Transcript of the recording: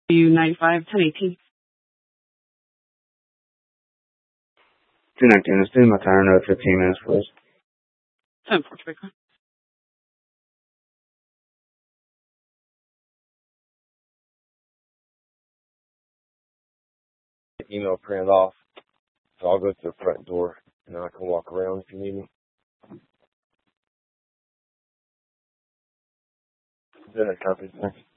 95, 1018. 219, let's do my time another 15 minutes, please. 7-4, Quaker. Email printed off, so I'll go to the front door, and then I can walk around if you need me. Then a copy. Thanks.